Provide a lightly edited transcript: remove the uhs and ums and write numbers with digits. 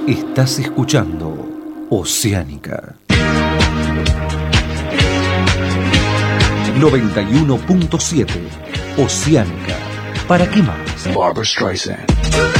Estás escuchando Oceánica 91.7. Oceánica. ¿Para qué más? Barbra Streisand.